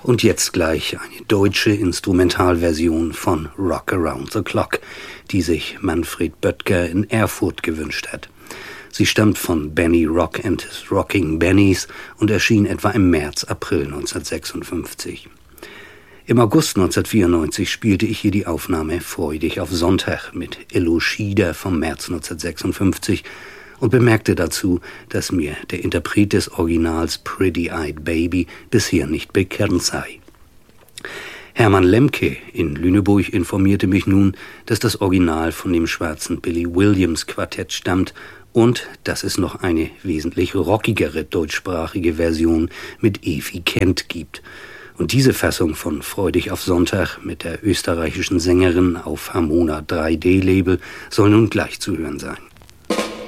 Und jetzt gleich eine deutsche Instrumentalversion von Rock Around the Clock, die sich Manfred Böttger in Erfurt gewünscht hat. Sie stammt von Benny Rock and his Rocking Bennies und erschien etwa im März, April 1956. Im August 1994 spielte ich hier die Aufnahme Freudig auf Sonntag mit Illo Schieder vom März 1956 und bemerkte dazu, dass mir der Interpret des Originals Pretty Eyed Baby bisher nicht bekannt sei. Hermann Lemke in Lüneburg informierte mich nun, dass das Original von dem schwarzen Billy Williams Quartett stammt und dass es noch eine wesentlich rockigere deutschsprachige Version mit Evi Kent gibt. Und diese Fassung von Freudig auf Sonntag mit der österreichischen Sängerin auf Harmona 3D-Label soll nun gleich zu hören sein.